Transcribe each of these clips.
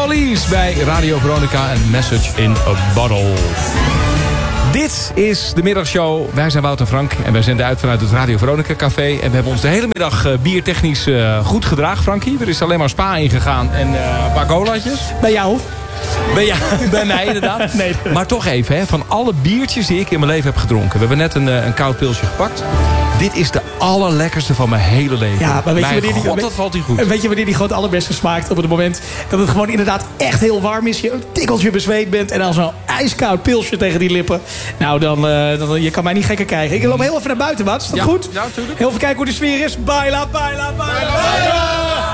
Police bij Radio Veronica en Message in a Bottle. Dit is de middagshow. Wij zijn Wout en Frank en wij zenden uit vanuit het Radio Veronica Café. En we hebben ons de hele middag biertechnisch goed gedragen, Frankie. Er is alleen maar spa ingegaan en een paar colaatjes. Bij jou? Bij mij inderdaad. Nee. Maar toch even, hè, van alle biertjes die ik in mijn leven heb gedronken. We hebben net een koud pilsje gepakt. Dit is de allerlekkerste van mijn hele leven. Ja, maar weet je wanneer dat valt hij goed. Weet je wanneer die gewoon het allerbeste smaakt? Op het moment dat het gewoon inderdaad echt heel warm is. Je een tikkeltje bezweet bent. En dan zo'n ijskoud pilsje tegen die lippen. Nou, dan je kan mij niet gekker krijgen. Ik loop heel even naar buiten, Wat. Is dat goed? Ja, natuurlijk. Heel even kijken hoe de sfeer is. Baila, baila, baila, baila.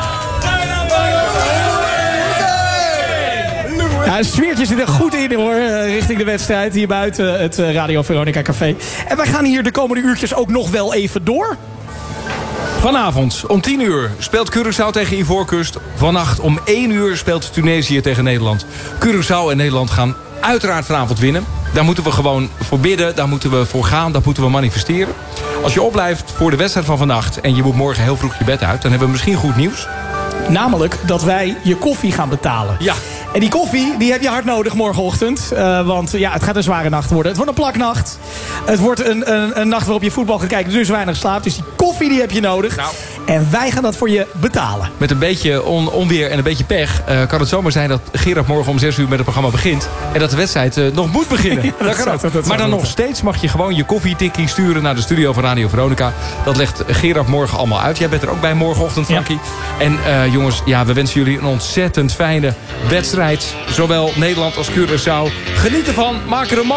Ja, het sfeertje zit er goed in, hoor. Richting de wedstrijd hier buiten het Radio Veronica Café. En wij gaan hier de komende uurtjes ook nog wel even door. Vanavond om 10 uur speelt Curaçao tegen Ivoorkust. Vannacht om 1 uur speelt Tunesië tegen Nederland. Curaçao en Nederland gaan uiteraard vanavond winnen. Daar moeten we gewoon voor bidden, daar moeten we voor gaan, dat moeten we manifesteren. Als je opblijft voor de wedstrijd van vannacht en je moet morgen heel vroeg je bed uit, dan hebben we misschien goed nieuws. Namelijk dat wij je koffie gaan betalen. Ja. En die koffie, die heb je hard nodig morgenochtend. Want ja, het gaat een zware nacht worden. Het wordt een plaknacht. Het wordt een nacht waarop je voetbal gaat kijken, dus weinig slaapt. Dus die koffie, die heb je nodig. Nou. En wij gaan dat voor je betalen. Met een beetje onweer en een beetje pech kan het zomaar zijn dat Gerard morgen om 6 uur met het programma begint. En dat de wedstrijd nog moet beginnen. Ja, dat kan ook. Maar dan nog steeds mag je gewoon je koffietikkie sturen naar de studio van Radio Veronica. Dat legt Gerard morgen allemaal uit. Jij bent er ook bij morgenochtend, Frankie. Ja. En jongens, ja, we wensen jullie een ontzettend fijne wedstrijd. Zowel Nederland als Curaçao. Geniet ervan, maak er een